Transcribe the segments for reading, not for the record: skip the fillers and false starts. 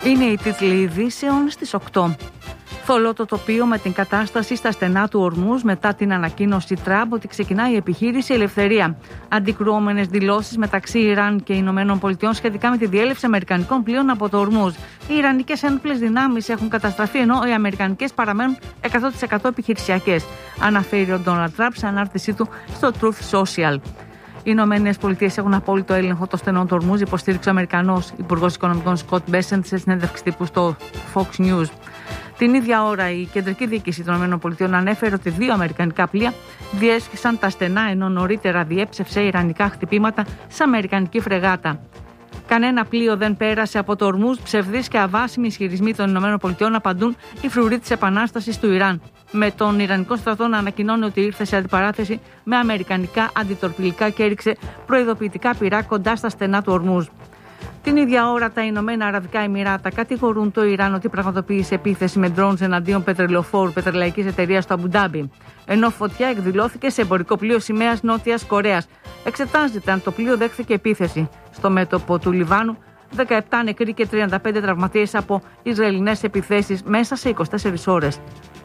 Είναι οι τίτλοι ειδήσεων στις 8. Θολό το τοπίο με την κατάσταση στα στενά του Ορμούζ μετά την ανακοίνωση Τραμπ ότι ξεκινάει η επιχείρηση Ελευθερία. Αντικρουόμενες δηλώσεις μεταξύ Ιράν και Ηνωμένων Πολιτειών σχετικά με τη διέλευση αμερικανικών πλοίων από το Ορμούζ. Οι ιρανικές ένοπλες δυνάμεις έχουν καταστραφεί ενώ οι αμερικανικές παραμένουν 100% επιχειρησιακές, αναφέρει ο Ντόναλντ Τραμπ σε ανάρτησή του στο Truth Social. Οι Ηνωμένες Πολιτείες έχουν απόλυτο έλεγχο των στενών του Ορμούζ, υποστήριξε ο Αμερικανός Υπουργός Οικονομικών Σκοτ Μπέσεντ σε συνέντευξη τύπου στο Fox News. Την ίδια ώρα, η κεντρική διοίκηση των ΗΠΑ ανέφερε ότι 2 αμερικανικά πλοία διέσχισαν τα στενά, ενώ νωρίτερα διέψευσε ιρανικά χτυπήματα σε αμερικανική φρεγάτα. Κανένα πλοίο δεν πέρασε από το Ορμούζ, ψευδείς και αβάσιμοι ισχυρισμοί των ΗΠΑ απαντούν οι φρουροί της επανάστασης του Ιράν. Με τον Ιρανικό στρατό να ανακοινώνει ότι ήρθε σε αντιπαράθεση με αμερικανικά αντιτορπιλικά και έριξε προειδοποιητικά πυρά κοντά στα στενά του Ορμούζ. Την ίδια ώρα, τα Ηνωμένα Αραβικά Εμιράτα κατηγορούν το Ιράν ότι πραγματοποίησε επίθεση με drones εναντίον πετρελοφόρου πετρελαϊκής εταιρείας στο Αμπουντάμπι. Ενώ φωτιά εκδηλώθηκε σε εμπορικό πλοίο σημαίας Νότιας Κορέας. Εξετάζεται αν το πλοίο δέχθηκε επίθεση. Στο μέτωπο του Λιβάνου, 17 νεκροί και 35 τραυματίες από Ισραηλινές επιθέσεις μέσα σε 24 ώρες.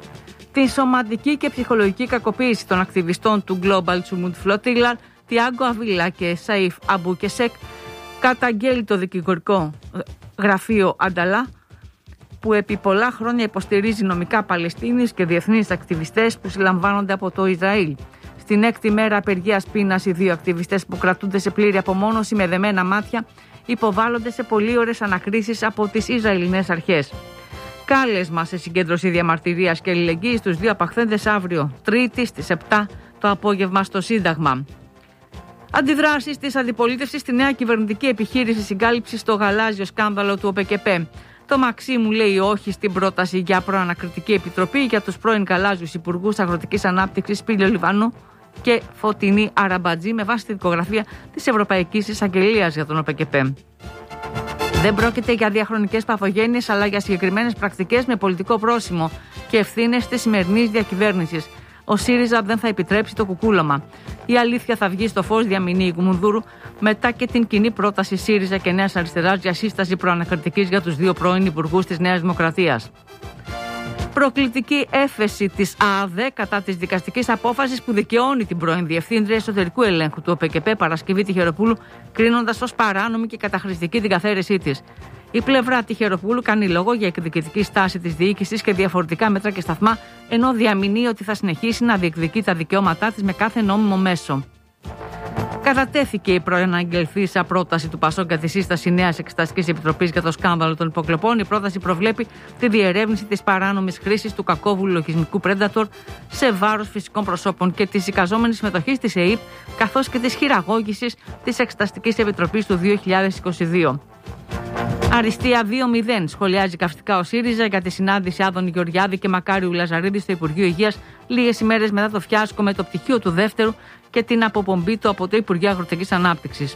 Τη σωματική και ψυχολογική κακοποίηση των ακτιβιστών του Global Sumud Flotilla, Τιάγκο Αβίλα και Σαΐφ Αμπούκεσεκ, καταγγέλει το δικηγορικό γραφείο Ανταλά, που επί πολλά χρόνια υποστηρίζει νομικά Παλαιστίνης και διεθνείς ακτιβιστές που συλλαμβάνονται από το Ισραήλ. Στην 6η μέρα απεργίας πείνας, οι 2 ακτιβιστές που κρατούνται σε πλήρη απομόνωση με δεμένα μάτια υποβάλλονται σε πολύωρες ανακρίσεις από τις Ισραηλινές αρχές. Κάλεσμα σε συγκέντρωση διαμαρτυρίας και αλληλεγγύης στους 2 απαχθέντες αύριο, Τρίτη στις 7 το απόγευμα στο Σύνταγμα. Αντιδράσεις της αντιπολίτευσης στη νέα κυβερνητική επιχείρηση συγκάλυψης στο γαλάζιο σκάνδαλο του ΟΠΕΚΕΠΕ. Το Μαξίμου λέει όχι στην πρόταση για προανακριτική επιτροπή για τους πρώην γαλάζιους υπουργούς αγροτικής ανάπτυξης Πύλιο Λιβανού και Φωτεινή Αραμπατζή με βάση τη δικογραφία της Ευρωπαϊκής Εισαγγελίας για τον ΟΠΕΚΕΠΕ. Δεν πρόκειται για διαχρονικές παθογένειες αλλά για συγκεκριμένες πρακτικές με πολιτικό πρόσημο και ευθύνες της σημερινής διακυβέρνησης. Ο ΣΥΡΙΖΑ δεν θα επιτρέψει το κουκούλωμα. Η αλήθεια θα βγει στο φως, διαμηνύει η Κουμουνδούρου, μετά και την κοινή πρόταση ΣΥΡΙΖΑ και Νέας Αριστεράς για σύσταση προανακριτικής για τους 2 πρώην υπουργούς της Νέας Δημοκρατίας. Προκλητική έφεση της ΑΑΔΕ κατά της δικαστικής απόφασης που δικαιώνει την πρώην Διευθύντρια Εσωτερικού Ελέγχου του ΟΠΕΚΕΠΕ Παρασκευή Τυχεροπούλου, κρίνοντας ως παράνομη και καταχρηστική την καθαίρεσή της. Η πλευρά Τυχεροπούλου κάνει λόγο για εκδικητική στάση της διοίκησης και διαφορετικά μέτρα και σταθμά, ενώ διαμηνύει ότι θα συνεχίσει να διεκδικεί τα δικαιώματά της με κάθε νόμιμο μέσο. Κατατέθηκε η προαναγγελθήσα πρόταση του ΠΑΣΟΚ για τη σύσταση νέας εξεταστικής επιτροπής για το σκάνδαλο των υποκλοπών. Η πρόταση προβλέπει τη διερεύνηση της παράνομης χρήσης του κακόβουλου λογισμικού Predator σε βάρος φυσικών προσώπων και της εικαζόμενης συμμετοχής της ΕΕΠ, καθώς και της χειραγώγησης της Εξεταστικής Επιτροπής του 2022. Αριστεία 2-0, σχολιάζει καυστικά ο ΣΥΡΙΖΑ για τη συνάντηση Άδωνη Γεωργιάδη και Μακάριου Λαζαρίδη στο Υπουργείο Υγείας, λίγες ημέρες μετά το φιάσκο με το πτυχίο του δεύτερου και την αποπομπή του από το Υπουργείο Αγροτικής Ανάπτυξης.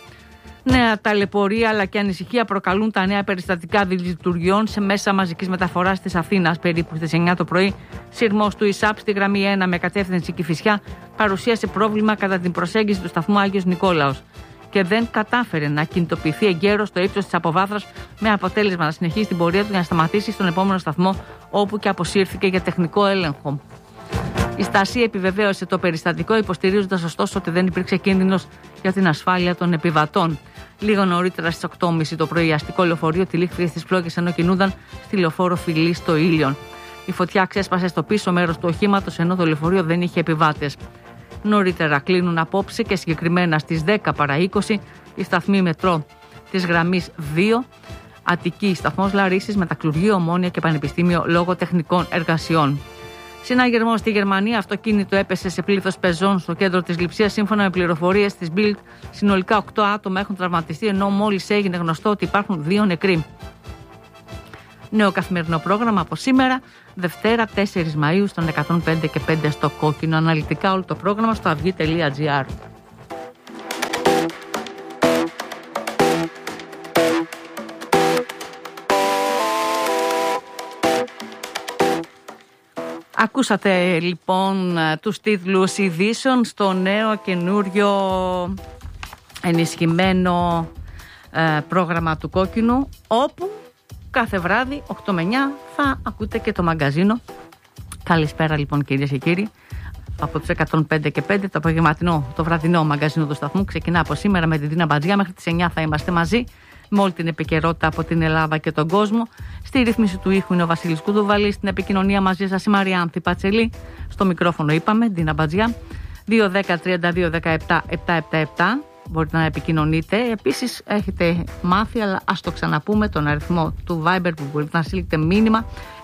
Νέα ταλαιπωρία αλλά και ανησυχία προκαλούν τα νέα περιστατικά διλειτουργιών σε μέσα μαζικής μεταφοράς της Αθήνας. Περίπου στις 9 το πρωί, σειρμός του ΙΣΑΠ στη γραμμή 1 με κατεύθυνση Κηφισιά παρουσίασε πρόβλημα κατά την προσέγγιση του σταθμού Άγιος Νικόλαος και δεν κατάφερε να κινητοποιηθεί εγκαίρως στο ύψος της αποβάθρας, με αποτέλεσμα να συνεχίσει την πορεία του για να σταματήσει στον επόμενο σταθμό, όπου και αποσύρθηκε για τεχνικό έλεγχο. Η Στασία επιβεβαίωσε το περιστατικό, υποστηρίζοντας ωστόσο ότι δεν υπήρξε κίνδυνος για την ασφάλεια των επιβατών. Λίγο νωρίτερα στις 8.30 το πρωί, αστικό λεωφορείο τυλίχθηκε στις φλόγες ενώ κινούνταν στη λεωφόρο Φιλή στο Ήλιον. Η φωτιά ξέσπασε στο πίσω μέρος του οχήματος, ενώ το λεωφορείο δεν είχε επιβάτες. Νωρίτερα κλείνουν απόψε και συγκεκριμένα στις 10 παρά 20 οι σταθμοί μετρό της γραμμής 2, Αττική, σταθμός Λαρίσης, Μετακλουργείο, Ομόνια και Πανεπιστήμιο λόγω τεχνικών εργασιών. Συναγερμό στη Γερμανία, αυτοκίνητο έπεσε σε πλήθος πεζών στο κέντρο της Λειψίας. Σύμφωνα με πληροφορίες της Bild, συνολικά 8 άτομα έχουν τραυματιστεί, ενώ μόλις έγινε γνωστό ότι υπάρχουν 2 νεκροί. Νέο καθημερινό πρόγραμμα από σήμερα, Δευτέρα 4 Μαΐου, στον 105 και 5 στο Κόκκινο. Αναλυτικά όλο το πρόγραμμα στο avygi.gr. Ακούσατε λοιπόν τους τίτλους ειδήσεων στο νέο καινούριο ενισχυμένο πρόγραμμα του Κόκκινου, όπου κάθε βράδυ 8 με 9 θα ακούτε και το μαγκαζίνο. Καλησπέρα λοιπόν κυρίες και κύριοι. Από τους 105 και 5 το απογευματινό, το βραδινό μαγκαζίνο του σταθμού ξεκινά από σήμερα με την Τίνα Μπατζιά. Μέχρι τις 9 θα είμαστε μαζί με όλη την επικαιρότητα από την Ελλάδα και τον κόσμο. Στη ρύθμιση του ήχου είναι ο Βασίλης Κουδουβαλής. Στην επικοινωνία μαζί σας η Μαριάνθη Πατσελή. Στο μικρόφωνο είπαμε, Τίνα Μπατζιά. 2-10-32-17-777. Μπορείτε να επικοινωνείτε. Επίσης έχετε μάθει, αλλά ας το ξαναπούμε, τον αριθμό του Viber που μπορείτε να στείλετε μήνυμα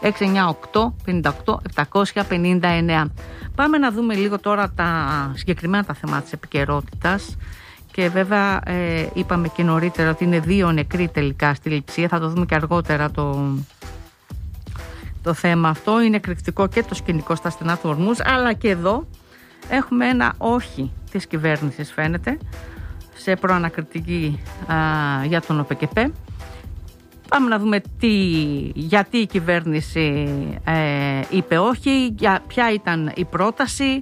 698-58-759. Πάμε να δούμε λίγο τώρα τα συγκεκριμένα τα θέματα της επικαιρότητας. Και βέβαια είπαμε και νωρίτερα ότι είναι 2 νεκροί τελικά στη Λειψία. Θα το δούμε και αργότερα το θέμα αυτό. Είναι εκρηκτικό και το σκηνικό στα στενά του Ορμούζ, αλλά και εδώ έχουμε ένα όχι της κυβέρνησης φαίνεται σε προανακριτική για τον ΟΠΕΚΕΠΕ. Πάμε να δούμε γιατί η κυβέρνηση είπε όχι, ποια ήταν η πρόταση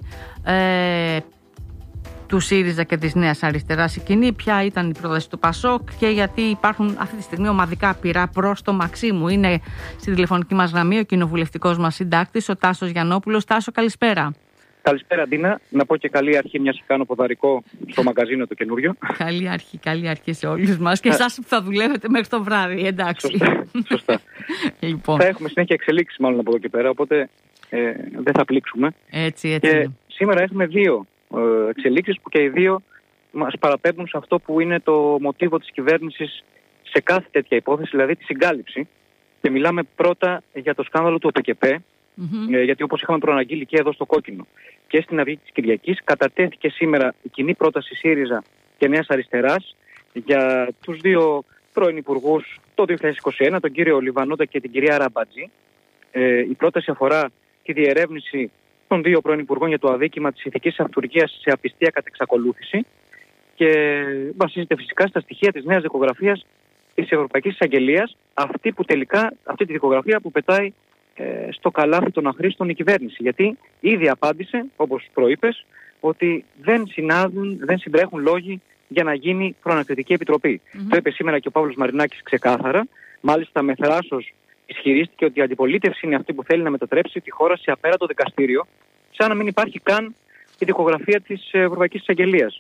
του ΣΥΡΙΖΑ και της Νέας Αριστεράς η κοινή, ποια ήταν η πρόταση του ΠΑΣΟΚ και γιατί υπάρχουν αυτή τη στιγμή ομαδικά πειρά προς το Μαξίμου. Είναι στη τηλεφωνική μας γραμμή ο κοινοβουλευτικός μας συντάκτης, ο Τάσος Γιαννόπουλος. Τάσο, καλησπέρα. Καλησπέρα, Ντίνα. Να πω και καλή αρχή, μιας και κάνω ποδαρικό στο μαγκαζίνο το καινούριο. Καλή αρχή σε όλους μας και εσάς που θα δουλεύετε μέχρι το βράδυ, εντάξει. Σωστά. Λοιπόν. Θα έχουμε συνέχεια εξελίξεις μάλλον από εδώ και πέρα, οπότε δεν θα πλήξουμε. Έτσι. Και σήμερα έχουμε 2 εξελίξεις που και οι 2 μας παραπέμπουν σε αυτό που είναι το μοτίβο της κυβέρνησης σε κάθε τέτοια υπόθεση, δηλαδή τη συγκάλυψη. Και μιλάμε πρώτα για το σκάνδαλο του ΟΠΕΚΕΠΕ. Γιατί όπως είχαμε προαναγγείλει και εδώ στο Κόκκινο και στην Αυγή της Κυριακής, κατατέθηκε σήμερα η κοινή πρόταση ΣΥΡΙΖΑ και Νέας Αριστεράς για τους 2 πρώην υπουργούς το 2021, τον κύριο Λιβανόντα και την κυρία Ραμπατζή. Η πρόταση αφορά τη διερεύνηση των 2 πρώην υπουργών για το αδίκημα της ηθικής αυτουργίας σε απιστία κατ' εξακολούθηση και βασίζεται φυσικά στα στοιχεία της νέας δικογραφίας της Ευρωπαϊκής Εισαγγελίας, αυτή τη δικογραφία που πετάει στο καλάθι των αχρήστων η κυβέρνηση. Γιατί ήδη απάντησε, όπως προείπες, ότι δεν συντρέχουν λόγοι για να γίνει προανακριτική επιτροπή. Το είπε σήμερα και ο Παύλος Μαρινάκης ξεκάθαρα. Μάλιστα με θράσος ισχυρίστηκε ότι η αντιπολίτευση είναι αυτή που θέλει να μετατρέψει τη χώρα σε απέραντο δικαστήριο, σαν να μην υπάρχει καν η δικογραφία της Ευρωπαϊκής Εισαγγελίας.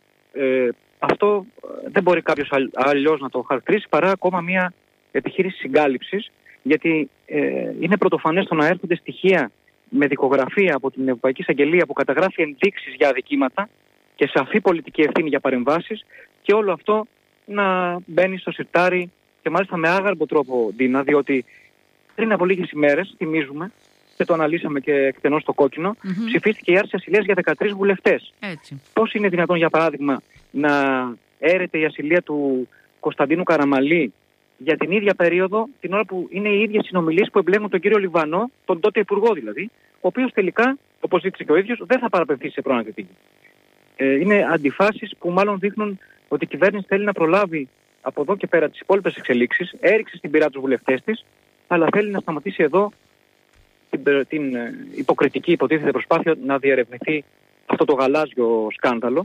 Αυτό δεν μπορεί κάποιος αλλιώς να το χαρακτηρίσει παρά ακόμα μια επιχείρηση συγκάλυψης. Γιατί είναι πρωτοφανές το να έρχονται στοιχεία με δικογραφία από την Ευρωπαϊκή Εισαγγελία που καταγράφει ενδείξεις για αδικήματα και σαφή πολιτική ευθύνη για παρεμβάσεις και όλο αυτό να μπαίνει στο σιρτάρι και μάλιστα με άγαρμπο τρόπο, Ντίνα, διότι πριν από λίγες ημέρες, θυμίζουμε και το αναλύσαμε και εκτενώς στο Κόκκινο, ψηφίστηκε η άρση ασυλίας για 13 βουλευτές. Πώς είναι δυνατόν, για παράδειγμα, να έρεται η ασυλία του Κωνσταντίνου Καραμαλή για την ίδια περίοδο, την ώρα που είναι οι ίδιες συνομιλίες που εμπλέκουν τον κύριο Λιβανό, τον τότε υπουργό δηλαδή, ο οποίος τελικά, όπως ζήτησε και ο ίδιος, δεν θα παραπευθεί σε προανακριτική. Είναι αντιφάσεις που μάλλον δείχνουν ότι η κυβέρνηση θέλει να προλάβει από εδώ και πέρα τις υπόλοιπες εξελίξεις, έριξε στην πειρά τους βουλευτές της, αλλά θέλει να σταματήσει εδώ την υποκριτική υποτίθεται προσπάθεια να διερευνηθεί αυτό το γαλάζιο σκάνδαλο.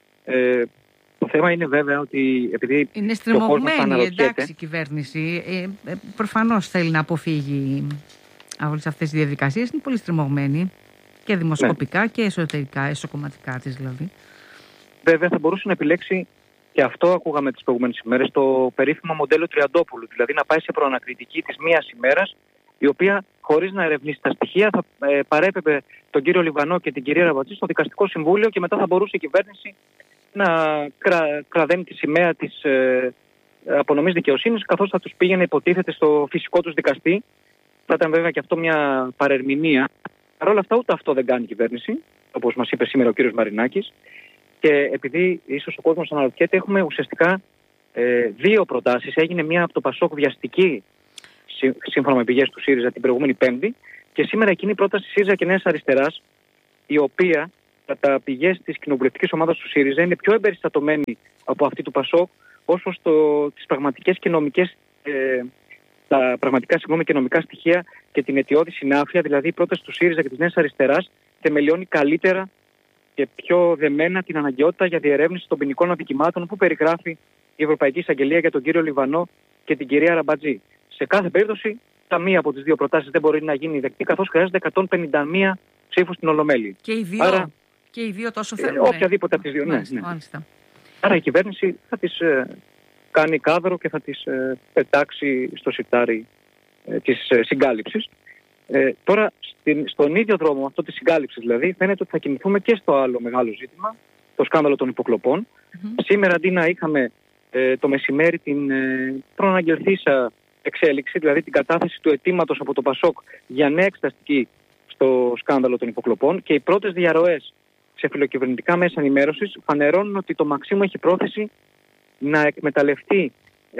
Το θέμα είναι βέβαια ότι επειδή είναι στριμωγμένη, εντάξει, η κυβέρνηση προφανώς θέλει να αποφύγει όλες αυτές τις διαδικασίες. Είναι πολύ στριμωγμένη και δημοσκοπικά και εσωτερικά, εσωκομματικά της δηλαδή. Βέβαια θα μπορούσε να επιλέξει, και αυτό ακούγαμε τις προηγούμενες ημέρες, το περίφημο μοντέλο Τριαντόπουλου, δηλαδή να πάει σε προανακριτική της μίας ημέρας, η οποία χωρίς να ερευνήσει τα στοιχεία θα παρέπεπε τον κύριο Λιβανό και την κυρία Ραμπατζή στο δικαστικό συμβούλιο και μετά θα μπορούσε η κυβέρνηση να κραδένει τη σημαία της απονομής δικαιοσύνης, καθώς θα τους πήγαινε υποτίθεται στο φυσικό τους δικαστή. Θα ήταν βέβαια και αυτό μια παρερμηνία. Παρ' όλα αυτά ούτε αυτό δεν κάνει η κυβέρνηση, όπως μας είπε σήμερα ο κύριος Μαρινάκης. Και επειδή ίσως ο κόσμος αναρωτιέται, έχουμε ουσιαστικά 2 προτάσεις. Έγινε μια από το ΠΑΣΟΚ βιαστική, σύμφωνα με πηγές του ΣΥΡΙΖΑ, την προηγούμενη Πέμπτη. Και σήμερα εκείνη η πρόταση ΣΥΡΙΖΑ και Νέας Αριστεράς, η οποία κατά πηγές της κοινοβουλευτικής ομάδας του ΣΥΡΙΖΑ είναι πιο εμπεριστατωμένη από αυτή του ΠΑΣΟΚ, όσο τις πραγματικές και νομικές, τα πραγματικά και νομικά στοιχεία και την αιτιώδη συνάφεια, δηλαδή η πρόταση του ΣΥΡΙΖΑ και της Νέας Αριστεράς θεμελιώνει καλύτερα και πιο δεμένα την αναγκαιότητα για διερεύνηση των ποινικών αδικημάτων που περιγράφει η Ευρωπαϊκή Εισαγγελία για τον κύριο Λιβανό και την κυρία Ραμπατζή. σε κάθε περίπτωση καμία από τις δύο προτάσεις δεν μπορεί να γίνει δεκτή, καθώς χρειάζεται 151 ψήφους στην Ολομέλεια. Και οι δύο τόσο θέλουν. Οποιαδήποτε από τις δύο. Μάλιστα. Άρα η κυβέρνηση θα τις κάνει κάδρο και θα τις πετάξει στο σιτάρι της συγκάλυψης. Τώρα στον ίδιο δρόμο αυτό της συγκάλυψης δηλαδή φαίνεται ότι θα κινηθούμε και στο άλλο μεγάλο ζήτημα, το σκάνδαλο των υποκλοπών. Σήμερα αντί να είχαμε το μεσημέρι την προαναγγελθήσα εξέλιξη, δηλαδή την κατάθεση του αιτήματος από το ΠΑΣΟΚ για νέα εξεταστική στο σκάνδαλο των υποκλοπών, και οι πρώτες διαρροές σε φιλοκυβερνητικά μέσα ενημέρωσης φανερώνουν ότι το Μαξίμου έχει πρόθεση να εκμεταλλευτεί,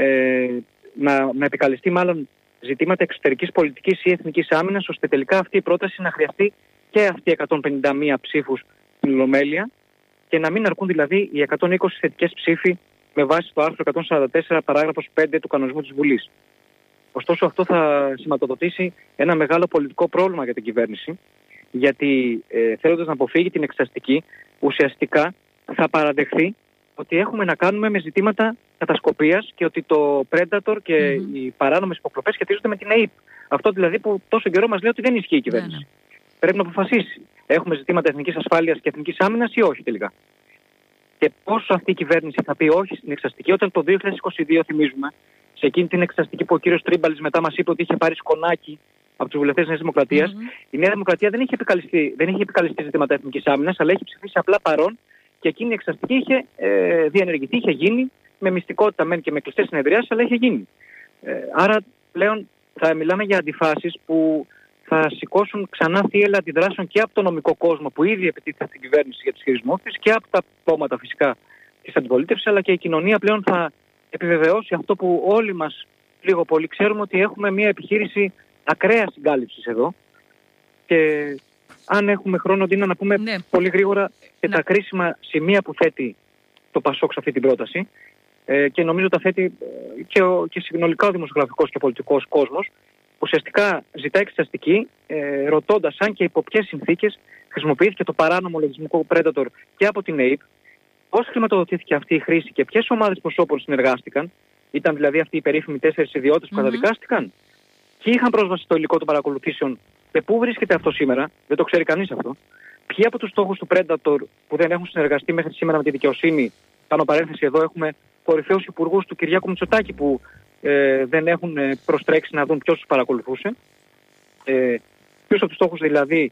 να επικαλεστεί μάλλον ζητήματα εξωτερικής πολιτικής ή εθνικής άμυνας, ώστε τελικά αυτή η πρόταση να χρειαστεί και αυτή 151 ψήφους στην Ολομέλεια και να μην αρκούν δηλαδή οι 120 θετικές ψήφοι με βάση το άρθρο 144 παράγραφος 5 του κανονισμού της Βουλής. Ωστόσο αυτό θα σηματοδοτήσει ένα μεγάλο πολιτικό πρόβλημα για την κυβέρνηση, γιατί θέλοντας να αποφύγει την εξεταστική, ουσιαστικά θα παραδεχθεί ότι έχουμε να κάνουμε με ζητήματα κατασκοπίας και ότι το Predator και οι παράνομες υποκλοπές σχετίζονται με την ΑΕΠ. Αυτό δηλαδή που τόσο καιρό μας λέει ότι δεν ισχύει η κυβέρνηση. Πρέπει να αποφασίσει. Έχουμε ζητήματα εθνικής ασφάλειας και εθνικής άμυνας ή όχι τελικά. Και πόσο αυτή η κυβέρνηση θα πει όχι στην εξεταστική, όταν το 2022, θυμίζουμε, σε εκείνη την εξεταστική που ο κύριος Τρίμπαλης μετά μας είπε ότι είχε πάρει σκονάκι από τους βουλευτές της Νέας Δημοκρατίας, η Νέα Δημοκρατία δεν είχε επικαλεστεί ζητήματα εθνικής άμυνας, αλλά έχει ψηφίσει απλά παρόν, και εκείνη η εξεταστική είχε διενεργηθεί, είχε γίνει με μυστικότητα μεν και με κλειστές συνεδριάσεις, αλλά είχε γίνει. Άρα πλέον θα μιλάμε για αντιφάσεις που θα σηκώσουν ξανά θύελλα αντιδράσεων και από το νομικό κόσμο που ήδη επιτίθεται στην κυβέρνηση για τις χειρισμούς της και από τα κόμματα φυσικά της αντιπολίτευσης, αλλά και η κοινωνία πλέον θα επιβεβαιώσει αυτό που όλοι μας λίγο πολύ ξέρουμε, ότι έχουμε μια επιχείρηση ακραίας συγκάλυψης εδώ. Και αν έχουμε χρόνο, Ντίνα, να πούμε πολύ γρήγορα και τα κρίσιμα σημεία που θέτει το ΠΑΣΟΚ σε αυτή την πρόταση, και νομίζω τα θέτει και συνολικά ο δημοσιογραφικός και πολιτικός κόσμος. Ουσιαστικά ζητάει εξεταστική, ρωτώντας αν και υπό ποιες συνθήκες χρησιμοποιήθηκε το παράνομο λογισμικό Predator και από την ΑΕΠ, πώς χρηματοδοτήθηκε αυτή η χρήση και ποιες ομάδες προσώπων συνεργάστηκαν, ήταν δηλαδή αυτοί οι περίφημοι 4 ιδιώτες που καταδικάστηκαν, και είχαν πρόσβαση στο υλικό των παρακολουθήσεων. Και πού βρίσκεται αυτό σήμερα, δεν το ξέρει κανείς αυτό. Ποιοι από τους στόχους του Predator που δεν έχουν συνεργαστεί μέχρι σήμερα με τη δικαιοσύνη, κάνω παρένθεση εδώ, έχουμε κορυφαίους υπουργούς του Κυριάκου Μητσοτάκη που δεν έχουν προστρέξει να δουν ποιος τους παρακολουθούσε. Ποιους από τους στόχους δηλαδή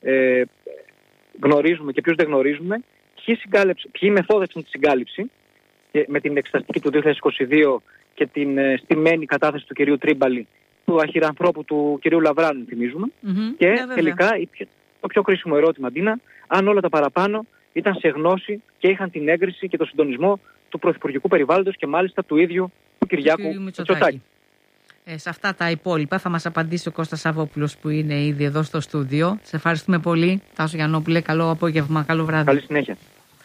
γνωρίζουμε και ποιους δεν γνωρίζουμε. Ποιοι μεθόδευσαν τη συγκάλυψη με την εξεταστική του 2022 και την στημένη κατάθεση του κυρίου Τρίμπαλη, του αχυρανθρώπου του κυρίου Λαβράνου, θυμίζουμε. Και τελικά το πιο κρίσιμο ερώτημα, Ντίνα, αν όλα τα παραπάνω ήταν σε γνώση και είχαν την έγκριση και το συντονισμό του πρωθυπουργικού περιβάλλοντος και μάλιστα του ίδιου του Κυριάκου Μητσοτάκη. Σε αυτά τα υπόλοιπα θα μας απαντήσει ο Κώστας Σαββόπουλος που είναι ήδη εδώ στο στούντιο. Σε ευχαριστούμε πολύ. Τάσο Γιαννόπουλε, καλό απόγευμα, καλό βράδυ. Καλή συνέχεια.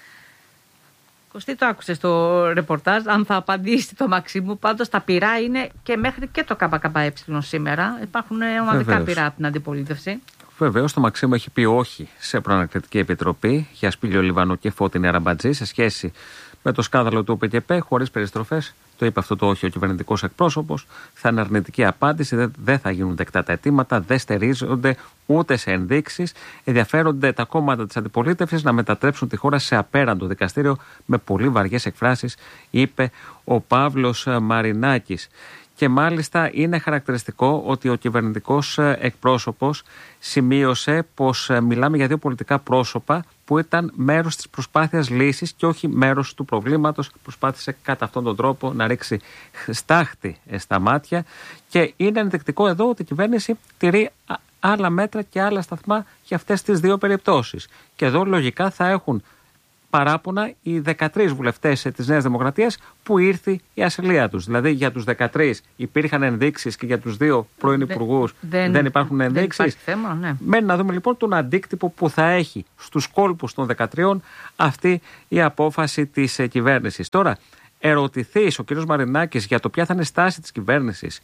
Κωστή, το άκουσες στο ρεπορτάζ, αν θα απαντήσει το Μαξίμου. Πάντως τα πειρά είναι και μέχρι και το ΚΚΕ σήμερα. Υπάρχουν ομαδικά πειρά από την αντιπολίτευση. Βεβαίως, το Μαξίμου έχει πει όχι σε προανακριτική επιτροπή για Σπύλιο Λιβανού και Φώτινη Αραμπατζή σε σχέση με το σκάνδαλο του ΟΠΚΠ, χωρίς περιστροφές. Το είπε αυτό το όχι ο κυβερνητικός εκπρόσωπος. Θα είναι αρνητική απάντηση, δεν θα γίνουν δεκτά τα αιτήματα, δεν στερίζονται ούτε σε ενδείξεις. Ενδιαφέρονται τα κόμματα της αντιπολίτευσης να μετατρέψουν τη χώρα σε απέραντο δικαστήριο με πολύ βαριές εκφράσεις, είπε ο Παύλος Μαρινάκης. Και μάλιστα είναι χαρακτηριστικό ότι ο κυβερνητικός εκπρόσωπος σημείωσε πως μιλάμε για δύο πολιτικά πρόσωπα που ήταν μέρος της προσπάθειας λύσης και όχι μέρος του προβλήματος. Προσπάθησε κατά αυτόν τον τρόπο να ρίξει στάχτη στα μάτια, και είναι ενδεικτικό εδώ ότι η κυβέρνηση τηρεί άλλα μέτρα και άλλα σταθμά για αυτές τις δύο περιπτώσεις. Και εδώ λογικά θα έχουν παράπονα οι 13 βουλευτές της Νέας Δημοκρατίας που ήρθε η ασυλία τους. Δηλαδή για τους 13 υπήρχαν ενδείξεις και για τους δύο πρώην υπουργούς δεν υπάρχουν ενδείξεις. Μένει να δούμε λοιπόν τον αντίκτυπο που θα έχει στους κόλπους των 13 αυτή η απόφαση της κυβέρνησης. Τώρα, ερωτηθείς ο κ. Μαρινάκης για το ποια θα είναι η στάση της κυβέρνησης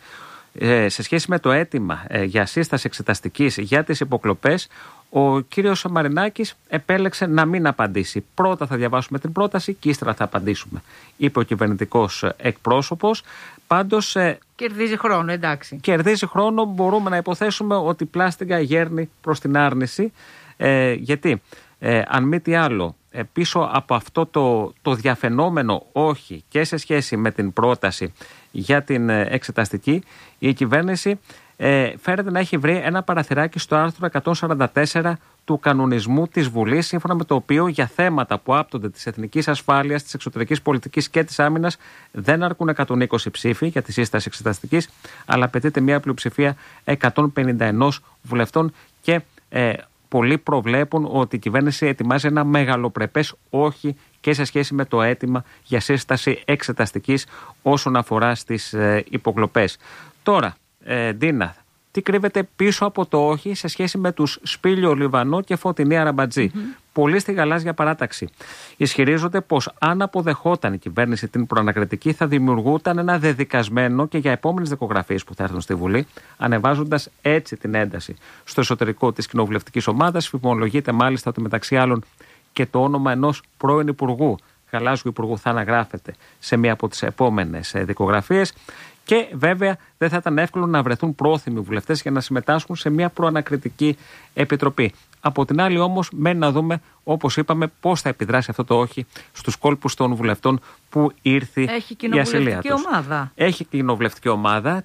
σε σχέση με το αίτημα για σύσταση εξεταστικής για τις υποκλοπές, ο κύριος Μαρινάκης επέλεξε να μην απαντήσει. Πρώτα θα διαβάσουμε την πρόταση και ύστερα θα απαντήσουμε, είπε ο κυβερνητικός εκπρόσωπος. Πάντως κερδίζει χρόνο, εντάξει. Κερδίζει χρόνο, μπορούμε να υποθέσουμε ότι πλάστιγκα γέρνει προς την άρνηση. Γιατί αν μη τι άλλο, πίσω από αυτό το διαφαινόμενο όχι και σε σχέση με την πρόταση για την εξεταστική, η κυβέρνηση φέρεται να έχει βρει ένα παραθυράκι στο άρθρο 144 του κανονισμού της Βουλής, σύμφωνα με το οποίο για θέματα που άπτονται της εθνικής ασφάλειας, της εξωτερικής πολιτικής και της άμυνας δεν αρκούν 120 ψήφοι για τη σύσταση εξεταστικής, αλλά απαιτείται μια πλειοψηφία 151 βουλευτών και πολλοί προβλέπουν ότι η κυβέρνηση ετοιμάζει ένα μεγαλοπρεπές όχι και σε σχέση με το αίτημα για σύσταση εξεταστικής όσον αφορά στις υποκλοπές. Τώρα, Ντίνα, τι κρύβεται πίσω από το όχι σε σχέση με τους Σπύλιο Λιβανό και Φωτεινή Αραμπατζή? Πολλοί στη γαλάζια παράταξη ισχυρίζονται πως αν αποδεχόταν η κυβέρνηση την προανακριτική θα δημιουργούταν ένα δεδικασμένο και για επόμενες δικογραφίες που θα έρθουν στη Βουλή, ανεβάζοντας έτσι την ένταση στο εσωτερικό της κοινοβουλευτικής ομάδας. Φημολογείται μάλιστα ότι μεταξύ άλλων και το όνομα ενός πρώην υπουργού, γαλάζιου υπουργού, θα αναγράφεται σε μία από τις επόμενες δικογραφίες. Και βέβαια δεν θα ήταν εύκολο να βρεθούν πρόθυμοι βουλευτές για να συμμετάσχουν σε μια προανακριτική επιτροπή. Από την άλλη όμως, μένει να δούμε, όπως είπαμε, πώς θα επιδράσει αυτό το όχι στους κόλπους των βουλευτών που ήρθε η ασυλία τους. Έχει κοινοβουλευτική ομάδα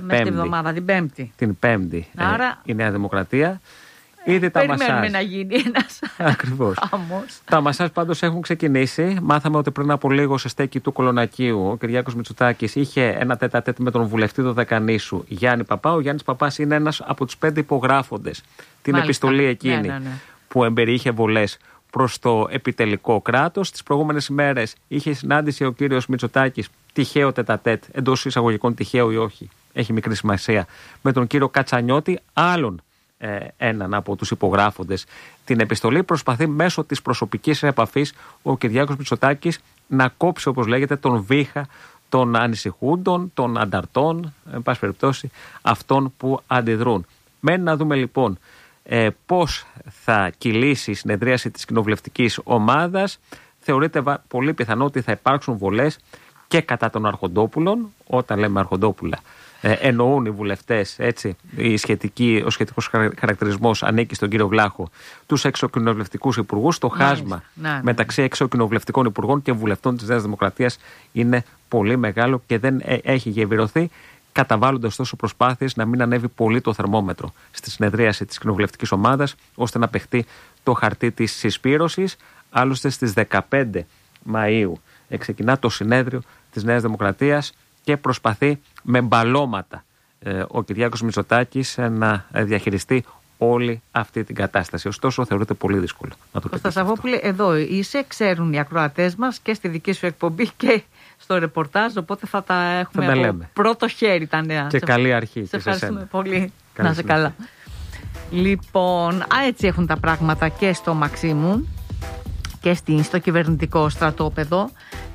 την Πέμπτη. Άρα η Νέα Δημοκρατία. Ήδη περιμένουμε να γίνει ένας Ακριβώς. Τα μασάζ πάντως έχουν ξεκινήσει. Μάθαμε ότι πριν από λίγο σε στέκη του Κολονακίου ο Κυριάκος Μητσοτάκης είχε ένα τέτα-τέτ με τον βουλευτή Δωδεκανήσου Γιάννη Παπά. Ο Γιάννης Παπάς είναι ένας από τους 5 υπογράφοντες την επιστολή εκείνη που εμπεριείχε βολές προς το επιτελικό κράτος. Τις προηγούμενες ημέρες είχε συνάντηση ο κύριος Μητσοτάκης, τυχαίο τέτα-τέτ, εντός εισαγωγικών τυχαίο ή όχι, έχει μικρή σημασία, με τον κύριο Κατσανιώτη, άλλον έναν από τους υπογράφοντες την επιστολή. Προσπαθεί μέσω της προσωπικής επαφής ο Κυριάκος Μητσοτάκης να κόψει, όπως λέγεται, τον βήχα των ανησυχούντων, των ανταρτών, εν πάση περιπτώσει αυτών που αντιδρούν. Μένει να δούμε λοιπόν πώς θα κυλήσει η συνεδρίαση της κοινοβουλευτικής ομάδας. Θεωρείται πολύ πιθανό ότι θα υπάρξουν βολές και κατά των αρχοντόπουλων. Όταν λέμε αρχοντόπουλα, εννοούν οι βουλευτές, έτσι, ο σχετικός χαρακτηρισμός ανήκει στον κύριο Βλάχο, τους εξοκοινοβουλευτικούς υπουργούς. Το χάσμα μεταξύ εξοκοινοβουλευτικών υπουργών και βουλευτών της Νέας Δημοκρατίας είναι πολύ μεγάλο και δεν έχει γεβηρωθεί, καταβάλλοντας τόσο προσπάθειες να μην ανέβει πολύ το θερμόμετρο στη συνεδρίαση της κοινοβουλευτικής ομάδας, ώστε να παιχτεί το χαρτί της συσπήρωσης. Άλλωστε στις 15 Μαΐου ξεκινά το συνέδριο της Νέας Δημοκρατίας και προσπαθεί με μπαλώματα ο Κυριάκος Μητσοτάκης να διαχειριστεί όλη αυτή την κατάσταση. Ωστόσο, θεωρείται πολύ δύσκολο να το πετύχει. Κώστα Σαββόπουλε, εδώ είσαι, ξέρουν οι ακροατές μας και στη δική σου εκπομπή και στο ρεπορτάζ, οπότε θα τα έχουμε από πρώτο χέρι τα νέα. Και καλή αρχή. Σε ευχαριστούμε πολύ. Να είσαι καλά. Λοιπόν, έτσι έχουν τα πράγματα και στο Μαξίμου και στο κυβερνητικό στρατόπεδο.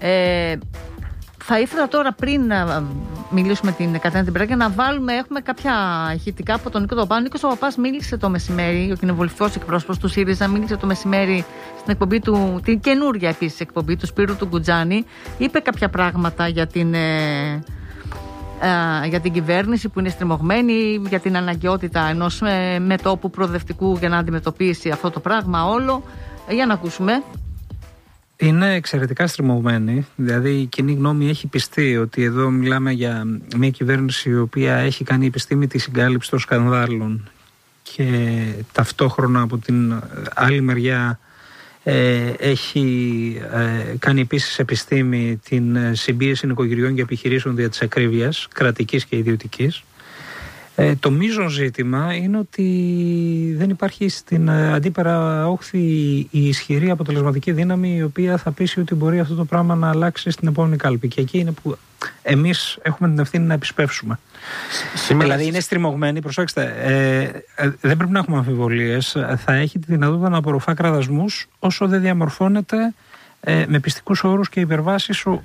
Θα ήθελα τώρα, πριν να μιλήσουμε την Κατερίνα την Πυράκη, να βάλουμε, έχουμε κάποια ηχητικά από τον Νίκο τον Παπά. Ο Νίκος ο Παπάς μίλησε το μεσημέρι, ο κοινοβουλευτικός εκπρόσωπος του ΣΥΡΙΖΑ, μίλησε το μεσημέρι στην εκπομπή του, την καινούρια επίσης εκπομπή του Σπύρου του Γκουτζάνη. Είπε κάποια πράγματα για την κυβέρνηση που είναι στριμωγμένη, για την αναγκαιότητα ενός μετώπου προοδευτικού για να αντιμετωπίσει αυτό το πράγμα όλο. Για να ακούσουμε. Είναι εξαιρετικά στριμωγμένη, δηλαδή η κοινή γνώμη έχει πιστεί ότι εδώ μιλάμε για μια κυβέρνηση η οποία έχει κάνει επιστήμη τη συγκάλυψη των σκανδάλων και ταυτόχρονα από την άλλη μεριά έχει κάνει επίσης επιστήμη την συμπίεση νοικοκυριών και επιχειρήσεων δια της ακρίβειας, κρατικής και ιδιωτικής. Το μείζον ζήτημα είναι ότι δεν υπάρχει στην αντίπερα όχθη η ισχυρή αποτελεσματική δύναμη η οποία θα πείσει ότι μπορεί αυτό το πράγμα να αλλάξει στην επόμενη κάλπη. Και εκεί είναι που εμείς έχουμε την ευθύνη να επισπεύσουμε. Δηλαδή είναι στριμωγμένη, προσέξτε, δεν πρέπει να έχουμε αμφιβολίες. Θα έχει τη δυνατότητα να απορροφά κραδασμούς όσο δεν διαμορφώνεται με πιστικούς όρους και υπερβάσεις